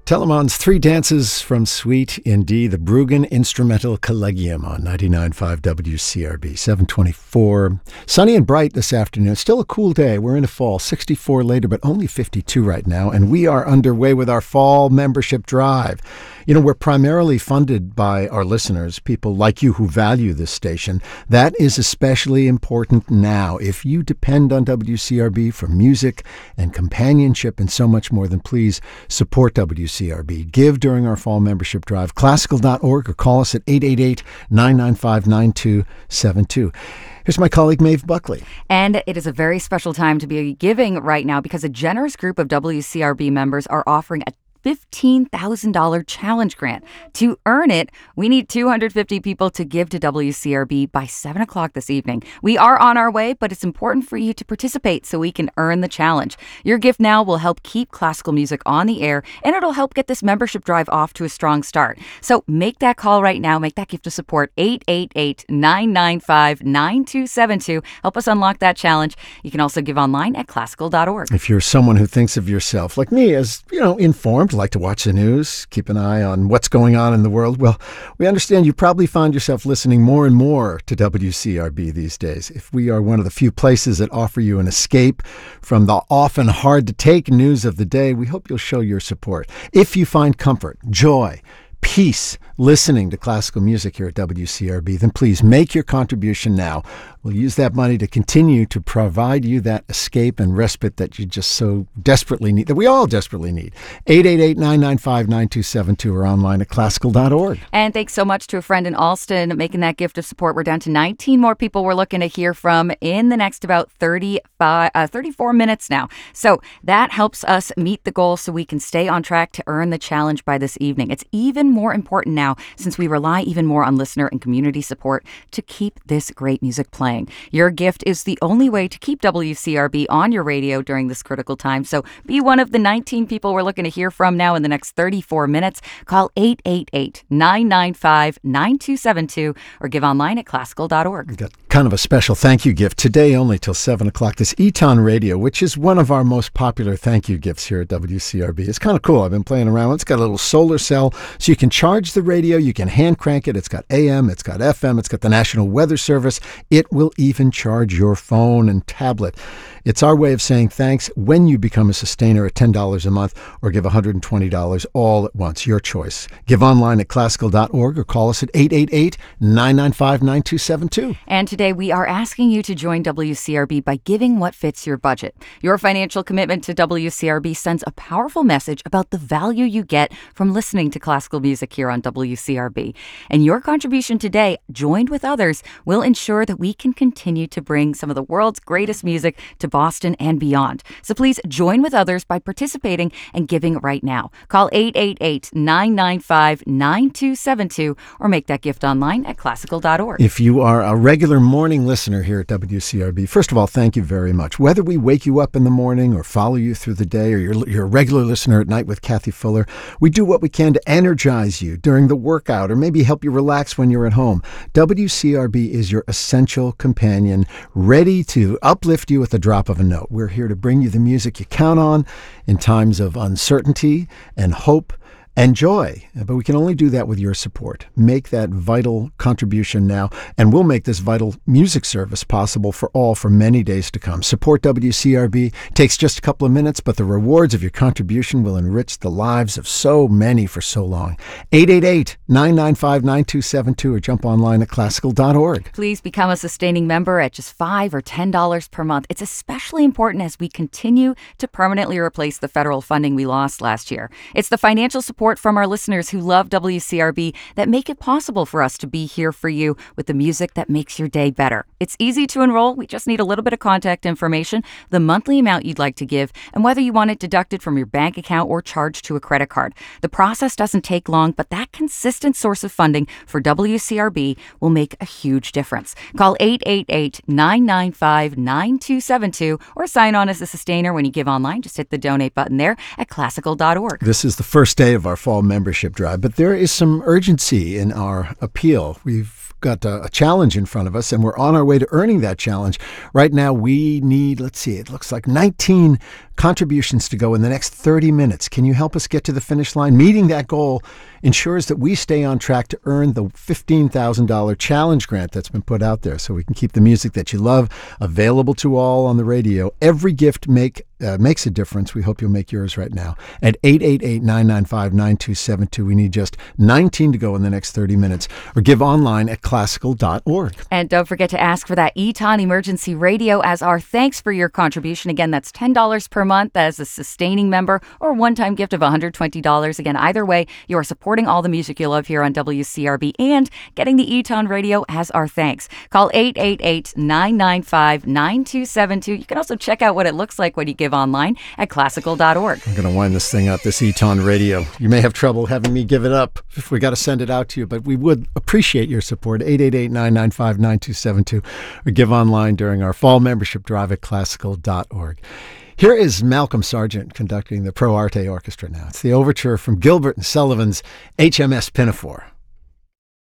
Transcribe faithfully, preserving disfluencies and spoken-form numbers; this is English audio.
Telemon's Three Dances from Suite in D, the Bruggen Instrumental Collegium on ninety-nine point five W C R B, seven twenty-four. Sunny and bright this afternoon. Still a cool day. We're into fall. sixty-four later, but only fifty-two right now. And we are underway with our fall membership drive. You know, we're primarily funded by our listeners, people like you who value this station. That is especially important now. If you depend on W C R B for music and companionship and so much more, then please support W C R B. Give during our fall membership drive. Classical dot org or call us at eight eight eight, nine nine five, nine two seven two. Here's my colleague, Maeve Buckley. And it is a very special time to be giving right now because a generous group of W C R B members are offering a fifteen thousand dollars challenge grant. To earn it, we need two hundred fifty people to give to W C R B by seven o'clock this evening. We are on our way, but it's important for you to participate so we can earn the challenge. Your gift now will help keep classical music on the air, and it'll help get this membership drive off to a strong start. So make that call right now. Make that gift of support, eight eight eight, nine nine five, nine two seven two. Help us unlock that challenge. You can also give online at classical dot org. If you're someone who thinks of yourself, like me, as, you know, informed, like to watch the news, keep an eye on what's going on in the world, well, we understand you probably find yourself listening more and more to W C R B these days. If we are one of the few places that offer you an escape from the often hard-to-take news of the day, we hope you'll show your support. If you find comfort, joy, peace listening to classical music here at W C R B, then please make your contribution now. We'll use that money to continue to provide you that escape and respite that you just so desperately need, that we all desperately need. eight eight eight, nine nine five, nine two seven two or online at classical dot org. And thanks so much to a friend in Alston making that gift of support. We're down to nineteen more people we're looking to hear from in the next about thirty-five, uh, thirty-four minutes now. So that helps us meet the goal so we can stay on track to earn the challenge by this evening. It's even more important now since we rely even more on listener and community support to keep this great music playing. Your gift is the only way to keep W C R B on your radio during this critical time. So be one of the nineteen people we're looking to hear from now in the next thirty-four minutes. Call eight eight eight, nine nine five, nine two seven two or give online at classical dot org. We've got kind of a special thank you gift today only till seven o'clock. This Eton Radio, which is one of our most popular thank you gifts here at W C R B. It's kind of cool. I've been playing around. It's got a little solar cell so you can charge the radio. You can hand crank it. It's got A M. It's got F M. It's got the National Weather Service. It will even charge your phone and tablet. It's our way of saying thanks when you become a sustainer at ten dollars a month or give one hundred twenty dollars all at once. Your choice. Give online at classical dot org or call us at eight eight eight, nine nine five, nine two seven two. And today we are asking you to join W C R B by giving what fits your budget. Your financial commitment to W C R B sends a powerful message about the value you get from listening to classical music here on W C R B. And your contribution today, joined with others, will ensure that we can continue to bring some of the world's greatest music to Boston and beyond. So please join with others by participating and giving right now. Call eight eight eight, nine nine five, nine two seven two or make that gift online at classical dot org. If you are a regular morning listener here at W C R B, first of all, thank you very much. Whether we wake you up in the morning or follow you through the day, or you're, you're a regular listener at night with Kathy Fuller, we do what we can to energize you during the workout or maybe help you relax when you're at home. W C R B is your essential companion, ready to uplift you with a drop of a note. We're here to bring you the music you count on in times of uncertainty and hope and joy. But we can only do that with your support. Make that vital contribution now, and we'll make this vital music service possible for all for many days to come. Support W C R B. It takes just a couple of minutes, but the rewards of your contribution will enrich the lives of so many for so long. eight eight eight, nine nine five, nine two seven two or jump online at classical dot org. Please become a sustaining member at just five dollars or ten dollars per month. It's especially important as we continue to permanently replace the federal funding we lost last year. It's the financial support from our listeners who love W C R B that make it possible for us to be here for you with the music that makes your day better. It's easy to enroll. We just need a little bit of contact information, the monthly amount you'd like to give, and whether you want it deducted from your bank account or charged to a credit card. The process doesn't take long, but that consistent source of funding for W C R B will make a huge difference. Call eight eight eight, nine nine five, nine two seven two or sign on as a sustainer when you give online. Just hit the donate button there at classical dot org. This is the first day of our fall membership drive, but there is some urgency in our appeal. We've got a, a challenge in front of us, and we're on our way to earning that challenge. Right now, we need, let's see, it looks like nineteen contributions to go in the next thirty minutes. Can you help us get to the finish line? Meeting that goal ensures that we stay on track to earn the fifteen thousand dollars challenge grant that's been put out there, so we can keep the music that you love available to all on the radio. Every gift make uh, makes a difference. We hope you'll make yours right now at eight eight eight, nine nine five, nine two seven two. We need just nineteen to go in the next thirty minutes, or give online at classical dot org. And don't forget to ask for that Eton Emergency Radio as our thanks for your contribution. Again, that's ten dollars per month as a sustaining member, or a one-time gift of one hundred twenty dollars. Again, either way, you are supporting all the music you love here on W C R B and getting the Eton Radio as our thanks. Call eight eight eight, nine nine five, nine two seven two. You can also check out what it looks like when you give online at classical dot org. I'm going to wind this thing up, this Eton Radio. You may have trouble having me give it up if we got to send it out to you, but we would appreciate your support. eight eight eight, nine nine five, nine two seven two, or give online during our fall membership drive at classical dot org. Here is Malcolm Sargent conducting the Pro Arte Orchestra now. It's the overture from Gilbert and Sullivan's H M S Pinafore.